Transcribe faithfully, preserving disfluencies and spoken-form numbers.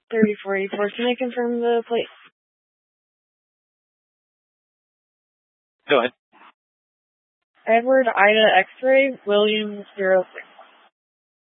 thirty-four eighty-four. Can I confirm the plate? Go ahead. Edward Ida X-ray, William zero six.